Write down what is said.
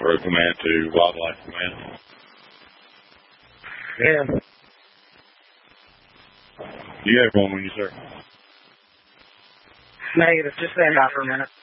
Railroad Command to Wildlife Command. Yeah. You have one when you, sir? Negative. Just stand by for a minute.